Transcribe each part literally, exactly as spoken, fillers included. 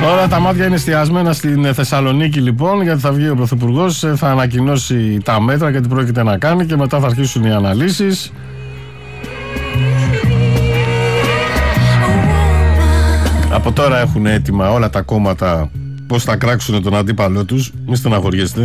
Τώρα τα μάτια είναι εστιασμένα στην Θεσσαλονίκη λοιπόν, γιατί θα βγει ο Πρωθυπουργός, θα ανακοινώσει τα μέτρα και τι πρόκειται να κάνει και μετά θα αρχίσουν οι αναλύσεις. Από τώρα έχουν έτοιμα όλα τα κόμματα πώς θα κράξουν τον αντίπαλό τους. Μη στεναχωριέστε.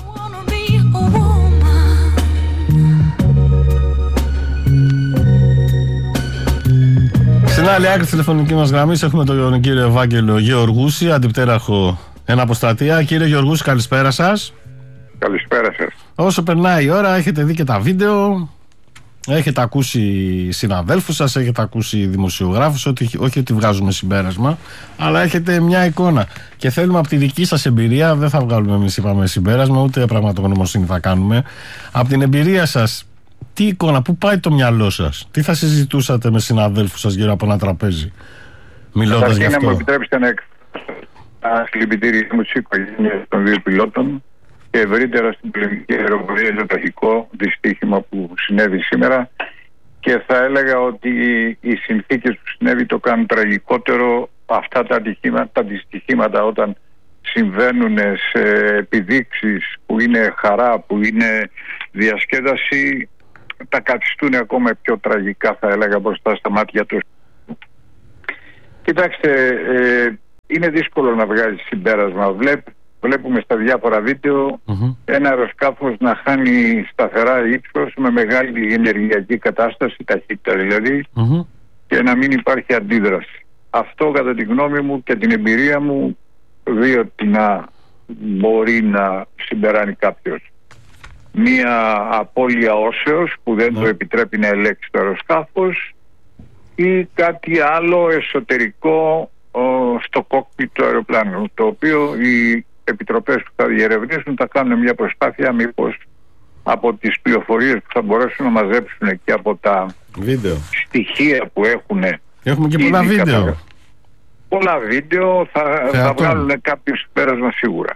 Στην άλλη άκρη της τηλεφωνικής μας γραμμής έχουμε τον κύριο Ευάγγελο Γεωργούση, αντιπτέραρχο εν αποστατεία. Κύριε Γεωργούση, καλησπέρα σας. Καλησπέρα σας. Όσο περνάει η ώρα, έχετε δει και τα βίντεο, έχετε ακούσει συναδέλφους σας, έχετε ακούσει δημοσιογράφους, ότι, όχι ότι βγάζουμε συμπέρασμα, αλλά έχετε μια εικόνα. Και θέλουμε από τη δική σας εμπειρία, δεν θα βγάλουμε εμείς είπαμε συμπέρασμα, ούτε πραγματογνωμοσύνη θα κάνουμε. Από την εμπειρία σας, τι εικόνα, πού πάει το μυαλό σας, τι θα συζητούσατε με συναδέλφους σας γύρω από ένα τραπέζι, μιλώντας γι' αυτό? Να μου επιτρέψετε να εκφράσω συλληπιτήρια μου στις οικογένειες των δύο πιλότων και ευρύτερα στην πολεμική αεροπορία το τραγικό δυστύχημα που συνέβη σήμερα, και θα έλεγα ότι οι συνθήκες που συνέβη το κάνουν τραγικότερο. Αυτά τα ατυχήματα, τα δυστυχήματα όταν συμβαίνουν σε επιδείξεις που είναι χαρά, που είναι διασκέδαση, τα καθιστούν ακόμα πιο τραγικά, θα έλεγα, μπροστά στα μάτια του. Κοιτάξτε, ε, είναι δύσκολο να βγάλει συμπέρασμα. Βλέπ, βλέπουμε στα διάφορα βίντεο mm-hmm. ένα αεροσκάφος να χάνει σταθερά ύψος με μεγάλη ενεργειακή κατάσταση, ταχύτητα δηλαδή, mm-hmm. και να μην υπάρχει αντίδραση. Αυτό κατά τη γνώμη μου και την εμπειρία μου, δύο τι να μπορεί να συμπεράνει κάποιος. Μία απώλεια όσεως που δεν mm. το επιτρέπει να ελέγξει το αεροσκάφος, ή κάτι άλλο εσωτερικό ο, στο κόκπιτ του αεροπλάνου, το οποίο οι επιτροπές που θα διερευνήσουν θα κάνουν μια προσπάθεια μήπως από τις πληροφορίες που θα μπορέσουν να μαζέψουν και από τα βίντεο στοιχεία που έχουν. Έχουμε και πολλά βίντεο. Κατα... Πολλά βίντεο θα, θα βγάλουν κάποιο συμπέρασμα σίγουρα.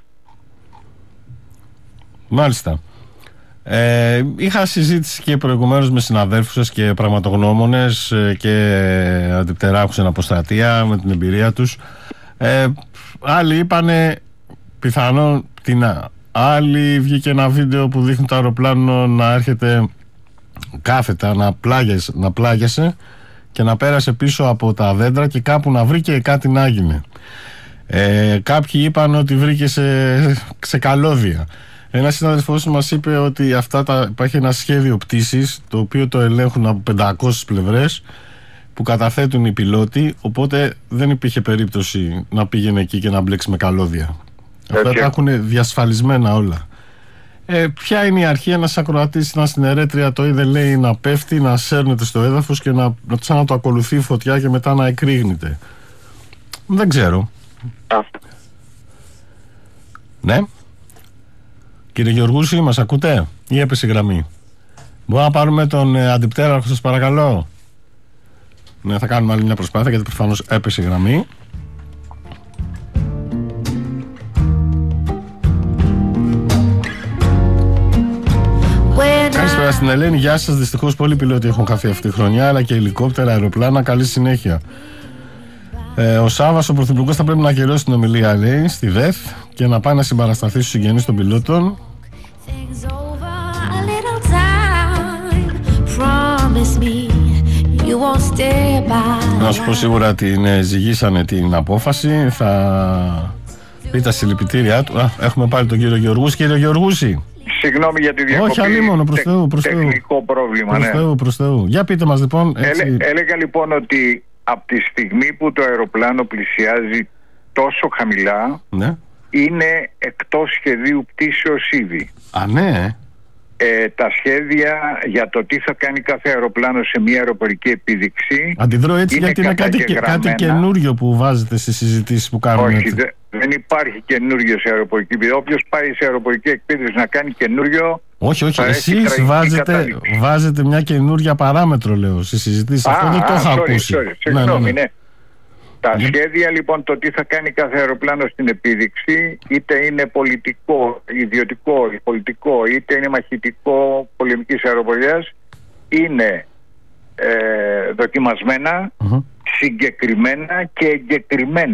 Μάλιστα. Ε, είχα συζήτηση και προηγουμένως με συναδέλφους σας και πραγματογνώμονες και αντιπτεράρχους εν αποστρατεία με την εμπειρία τους. Ε, άλλοι είπανε πιθανόν πτηνά. Άλλοι βγήκε ένα βίντεο που δείχνει το αεροπλάνο να έρχεται κάθετα, να, πλάγεσαι, να πλάγεσαι και να πέρασε πίσω από τα δέντρα και κάπου να βρήκε κάτι να έγινε. Ε, κάποιοι είπαν ότι βρήκε σε, σε καλώδια. Ένας συνάδελφός μας είπε ότι αυτά τα, υπάρχει ένα σχέδιο πτήσης το οποίο το ελέγχουν από πεντακόσιες πλευρές που καταθέτουν οι πιλότοι, οπότε δεν υπήρχε περίπτωση να πήγαινε εκεί και να μπλέξει με καλώδια. Okay. Αυτά τα έχουν διασφαλισμένα όλα. Ε, ποια είναι η αρχή? Ένας ακροατής να στην ερέτρια το είδε, λέει, να πέφτει, να σέρνεται στο έδαφος και να, να, να το ακολουθεί η φωτιά και μετά να εκρήγνεται. Δεν ξέρω. Ah. Ναι. Κύριε Γεωργούση, μας ακούτε ή έπεσε η γραμμή? Μπορούμε να πάρουμε τον ε, αντιπτέραρχο, σας παρακαλώ? Ναι, θα κάνουμε άλλη μια προσπάθεια γιατί προφανώς έπεσε η γραμμή. Καλησπέρα στην Ελένη, γεια σας. Δυστυχώς πολλοί πιλότοι έχουν χαθεί αυτή τη χρονιά, αλλά και ελικόπτερα, αεροπλάνα. Καλή συνέχεια. Ε, ο Σάββας, ο Πρωθυπουργός, θα πρέπει να ακυρώσει την ομιλία, λέει, στη ΔΕΘ και να πάει να συμπαρασταθεί στους συγγενείς των πιλότων. Να σου πω σίγουρα την ζυγίσανε την απόφαση. Θα πει τα συλληπιτήριά του. Α, έχουμε πάλι τον κύριο Γεωργούση. Κύριε Γεωργούση, συγγνώμη για τη διακοπή. Όχι, αλλήμον, προς Θεού, προς Θεού. Τεχνικό πρόβλημα, προς ναι. Θεού, προς Θεού. Για πείτε μας λοιπόν. Έτσι... Έλε, έλεγα λοιπόν ότι από τη στιγμή που το αεροπλάνο πλησιάζει τόσο χαμηλά, ναι, είναι εκτός σχεδίου πτήσεως ήδη. Α, ναι. Ε, τα σχέδια για το τι θα κάνει κάθε αεροπλάνο σε μια αεροπορική επίδειξη. Αντιδρώ έτσι γιατί είναι κάτι, και, κάτι καινούριο που βάζετε στις συζητήσεις που κάνουμε. Όχι, δε, δεν υπάρχει καινούριο σε αεροπορική επίδειξη. Όποιος πάει σε αεροπορική εκπαίδευση να κάνει καινούριο. Όχι, όχι, εσείς βάζετε, βάζετε μια καινούρια παράμετρο, λέω, στις συζητήσεις. Αυτό δεν το είχα ακούσει. Συγγνώμη, ναι, ναι, ναι. Τα yeah. σχέδια λοιπόν, το τι θα κάνει κάθε αεροπλάνο στην επίδειξη, είτε είναι πολιτικό, ιδιωτικό, πολιτικό, είτε είναι μαχητικό πολεμικής αεροπορίας, είναι ε, δοκιμασμένα, uh-huh. συγκεκριμένα και εγκεκριμένα.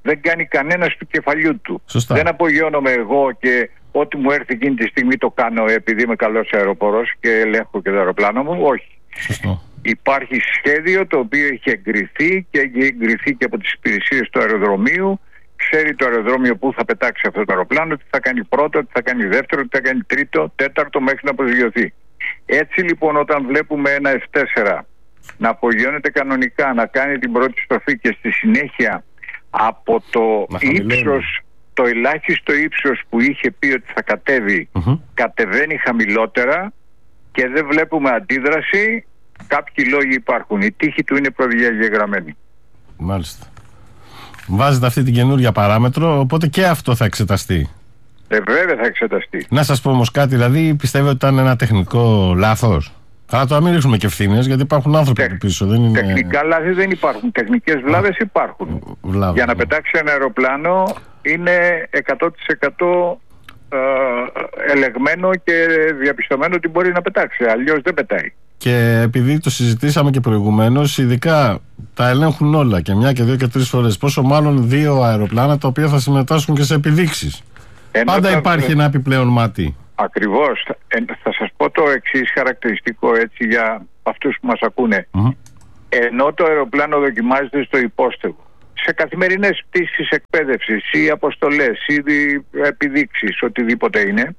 δεν κάνει κανένας του κεφαλιού του. Σωστά. Δεν απογειώνομαι εγώ και ό,τι μου έρθει εκείνη τη στιγμή το κάνω επειδή είμαι καλός αεροπορός και ελέγχω και το αεροπλάνο μου. Όχι. Σωστό. Υπάρχει σχέδιο το οποίο έχει εγκριθεί και έχει εγκριθεί και από τις υπηρεσίες του αεροδρομίου. Ξέρει το αεροδρόμιο πού θα πετάξει αυτό το αεροπλάνο, τι θα κάνει πρώτο, τι θα κάνει δεύτερο, τι θα κάνει τρίτο, τέταρτο μέχρι να προσγειωθεί. Έτσι λοιπόν, όταν βλέπουμε ένα εφ τέσσερα να απογειώνεται κανονικά, να κάνει την πρώτη στροφή και στη συνέχεια από το ύψος, το ελάχιστο ύψος που είχε πει ότι θα κατέβει, mm-hmm. κατεβαίνει χαμηλότερα και δεν βλέπουμε αντίδραση, κάποιοι λόγοι υπάρχουν. Η τύχη του είναι προδιαγεγραμμένη. Μάλιστα. Βάζετε αυτή την καινούργια παράμετρο, οπότε και αυτό θα εξεταστεί. Ε, βέβαια θα εξεταστεί. Να σας πω όμως κάτι, δηλαδή πιστεύετε ότι ήταν ένα τεχνικό λάθος? Αλλά τώρα μην ρίχνουμε και ευθύνες, γιατί υπάρχουν άνθρωποι Τεχ, πίσω. Δεν είναι... Τεχνικά λάθη δεν υπάρχουν. Τεχνικές βλάβες υπάρχουν. Βλάβες, Για να ναι. πετάξει ένα αεροπλάνο είναι εκατό τοις εκατό ε, ελεγμένο και διαπιστωμένο ότι μπορεί να πετάξει. Αλλιώς δεν πετάει. Και επειδή το συζητήσαμε και προηγουμένως, ειδικά τα ελέγχουν όλα και μια και δύο και τρεις φορές. Πόσο μάλλον δύο αεροπλάνα τα οποία θα συμμετάσχουν και σε επιδείξεις. Ενώ πάντα θα... υπάρχει ένα επιπλέον μάτι. Ακριβώς. Ε, θα σας πω το εξής χαρακτηριστικό έτσι για αυτούς που μας ακούνε. Mm-hmm. Ενώ το αεροπλάνο δοκιμάζεται στο υπόστεγο, σε καθημερινές πτήσεις εκπαίδευσης ή αποστολές ή επιδείξεις, οτιδήποτε είναι,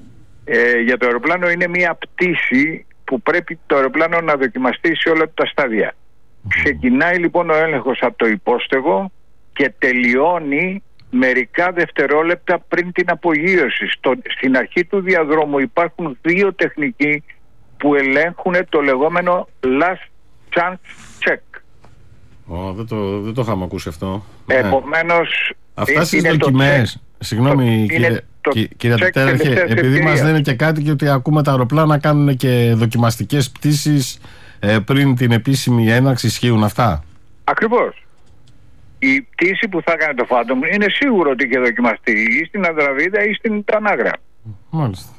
ε, για το αεροπλάνο είναι μια πτήση που πρέπει το αεροπλάνο να δοκιμαστεί σε όλα τα στάδια. Mm-hmm. Ξεκινάει λοιπόν ο έλεγχος από το υπόστεγο και τελειώνει μερικά δευτερόλεπτα πριν την απογείωση. Στο, στην αρχή του διαδρόμου υπάρχουν δύο τεχνικοί που ελέγχουν το λεγόμενο last chance check. Oh, δεν, το, δεν το είχαμε ακούσει αυτό. Επομένως, αυτά στις δοκιμές, συγγνώμη το, κύριε, το κύριε Αντιτέραχε, επειδή μας λένε και κάτι και ότι ακούμε τα αεροπλάνα να κάνουν και δοκιμαστικές πτήσεις ε, πριν την επίσημη έναρξη, ισχύουν αυτά? Ακριβώς. Η πτήση που θα έκανε το Phantom είναι σίγουρο ότι είχε δοκιμαστεί ή στην Ανδραβίδα ή στην Τανάγρα. Μάλιστα.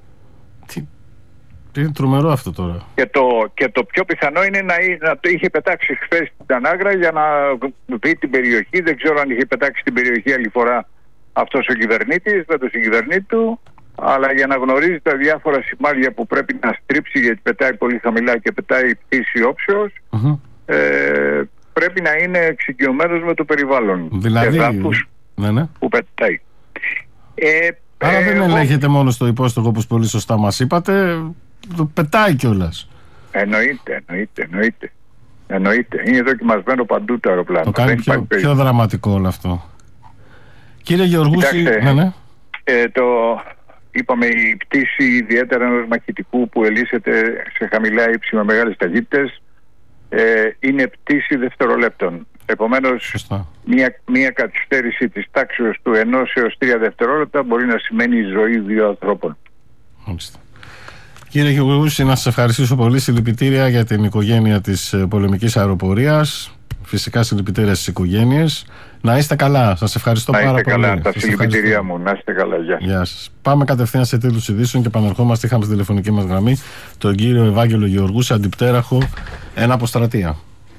Τι, τι είναι τρομερό αυτό τώρα. Και το, και το πιο πιθανό είναι να, να το είχε πετάξει χθες στην Τανάγρα για να δει την περιοχή. Δεν ξέρω αν είχε πετάξει την περιοχή άλλη φορά αυτός ο κυβερνήτης με τον συγκυβερνήτη του, αλλά για να γνωρίζει τα διάφορα σημάδια που πρέπει να στρίψει, γιατί πετάει πολύ χαμηλά και πετάει πτήση όψεως, mm-hmm. ε, πρέπει να είναι εξοικειωμένος με το περιβάλλον. Δηλαδή, ναι, ναι. που πετάει. Ε, Άρα ε, δεν εγώ... ελέγχεται μόνο στο υπόστεγο, όπως πολύ σωστά μας είπατε, το πετάει κιόλας. Εννοείται, εννοείται, εννοείται. Εννοείται. Είναι δοκιμασμένο παντού το αεροπλάνο. Το κάνει πιο, πιο δραματικό όλο αυτό. Κύριε Γεωργούση, Κοιτάξτε, ναι, ναι. Ε, το, είπαμε η πτήση ιδιαίτερα ενός μαχητικού που ελύσσεται σε χαμηλά ύψη με μεγάλες ταχύτητες, Ε, είναι πτήση δευτερολέπτων. Επομένως, μια, μια καθυστέρηση της τάξης του ενός έως τρία δευτερόλεπτα μπορεί να σημαίνει η ζωή δύο ανθρώπων. Μάλιστα. Κύριε Γεωργούση, να σας ευχαριστήσω πολύ. Συλληπιτήρια για την οικογένεια της πολεμικής αεροπορίας. Φυσικά συλληπιτήρια στις οικογένειες. Να είστε καλά. Σας ευχαριστώ να πάρα πολύ. Να είστε καλά. Τα συλληπιτήριά μου. Να είστε καλά. Γεια σας. Γεια σας. Πάμε κατευθείαν σε τίτλους ειδήσεων και επανερχόμαστε. Είχαμε στη τηλεφωνική μας γραμμή τον κύριο Ευάγγελο Γεωργούση, αντιπτέραχο, ένα αποστρατεία.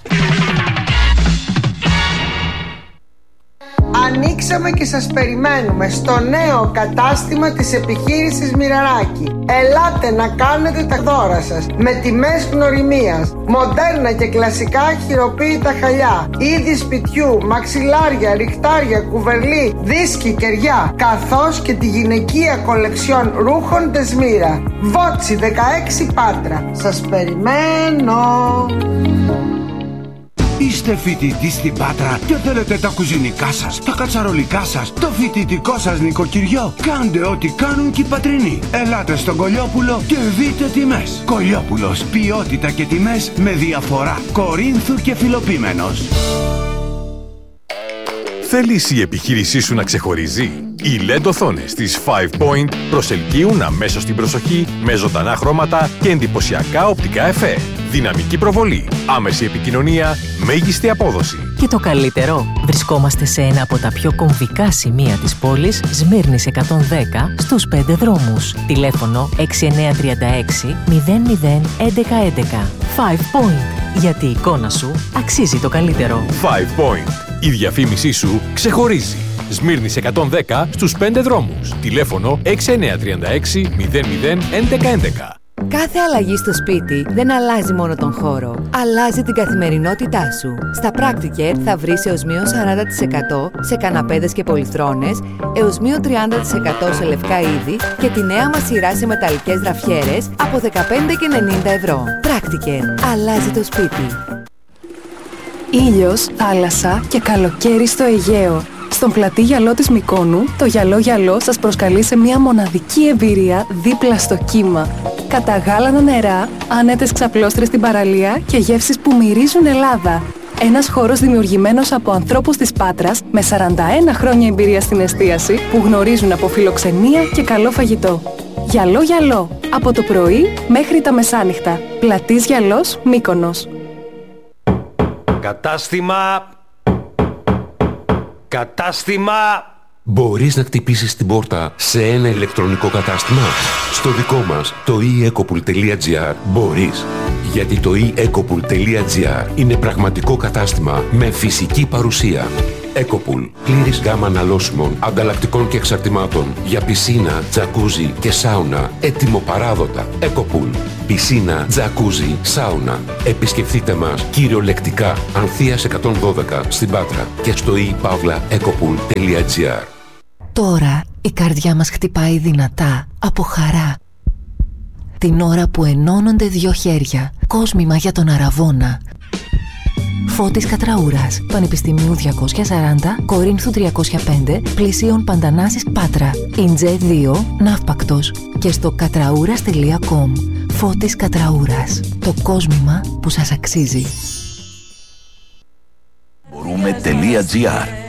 Ανοίξαμε και σας περιμένουμε στο νέο κατάστημα της επιχείρησης Μοιραράκη. Ελάτε να κάνετε τα δώρα σας με τιμές γνωριμίας, μοντέρνα και κλασικά χειροποίητα χαλιά, είδη σπιτιού, μαξιλάρια, ριχτάρια, κουβερλί, δίσκοι, κεριά, καθώς και τη γυναικεία κολεξιόν ρούχων Δεσμύρα. Βότσι δεκαέξι Πάτρα. Σας περιμένω. Είστε φοιτητή στην Πάτρα και θέλετε τα κουζινικά σας, τα κατσαρολικά σας, το φοιτητικό σας νοικοκυριό? Κάντε ό,τι κάνουν και οι πατρινοί. Ελάτε στον Κολιόπουλο και δείτε τιμές. Κολιόπουλος, ποιότητα και τιμές με διαφορά. Κορίνθου και Φιλοπίμενος. Θέλεις η επιχείρησή σου να ξεχωρίζει? Οι ελ ι ντι οθόνες της Five Point προσελκύουν αμέσως την προσοχή με ζωντανά χρώματα και εντυπωσιακά οπτικά εφέ. Δυναμική προβολή, άμεση επικοινωνία, μέγιστη απόδοση. Και το καλύτερο, βρισκόμαστε σε ένα από τα πιο κομβικά σημεία της πόλης, Σμύρνης εκατόν δέκα, στους πέντε δρόμους. Τηλέφωνο έξι εννιά τρία έξι μηδέν μηδέν έντεκα έντεκα. Five Point. Γιατί η εικόνα σου αξίζει το καλύτερο. Five Point. Η διαφήμισή σου ξεχωρίζει. Σμύρνης εκατόν δέκα στους πέντε δρόμους. Τηλέφωνο έξι εννιά τρία έξι μηδέν μηδέν έντεκα έντεκα. Κάθε αλλαγή στο σπίτι δεν αλλάζει μόνο τον χώρο, αλλάζει την καθημερινότητά σου. Στα Practicare θα βρεις έως μείον σαράντα τοις εκατό σε καναπέδες και πολυθρόνες, έως μείον τριάντα τοις εκατό σε λευκά είδη και τη νέα μας σειρά σε μεταλλικές ραφιέρες από δεκαπέντε και ενενήντα ευρώ. Practicare. Αλλάζει το σπίτι. Ήλιος, θάλασσα και καλοκαίρι στο Αιγαίο. Στον πλατή γυαλό της Μυκόνου, το γυαλό γυαλό σας προσκαλεί σε μια μοναδική εμπειρία δίπλα στο κύμα. Καταγάλανα νερά, άνετες ξαπλώστρες στην παραλία και γεύσεις που μυρίζουν Ελλάδα. Ένας χώρος δημιουργημένος από ανθρώπους της Πάτρας με σαράντα ένα χρόνια εμπειρία στην εστίαση που γνωρίζουν από φιλοξενία και καλό φαγητό. Γυαλό γυαλό, από το πρωί μέχρι τα μεσάνυχτα. Πλατής γυαλός, Μύκονος. Κατάστημα... Κατάστημα... Μπορείς να χτυπήσεις την πόρτα σε ένα ηλεκτρονικό κατάστημα. Στο δικό μας, το e ecopool τελεία gr, μπορείς. Γιατί το e ecopool τελεία gr είναι πραγματικό κατάστημα με φυσική παρουσία. Ecopool, πλήρης γάμα αναλώσιμων, ανταλλακτικών και εξαρτημάτων για πισίνα, τζακούζι και σάουνα, έτοιμο παράδοτα. Ecopool, πισίνα, τζακούζι, σάουνα. Επισκεφτείτε μας κυριολεκτικά Ανθείας εκατόν δώδεκα στην Πάτρα και στο e pavla ecopool τελεία gr. Τώρα η καρδιά μας χτυπάει δυνατά από χαρά. Την ώρα που ενώνονται δύο χέρια, κόσμημα για τον Αραβώνα. Φώτης Κατραούρας, Πανεπιστημίου διακόσια σαράντα, Κορίνθου τριακόσια πέντε, πλησίων Παντανάσης Πάτρα, Ιντζέ δύο, Ναύπακτος και στο κατραούρας τελεία κομ. Φώτης Κατραούρας, το κόσμημα που σας αξίζει. Μπορούμε.gr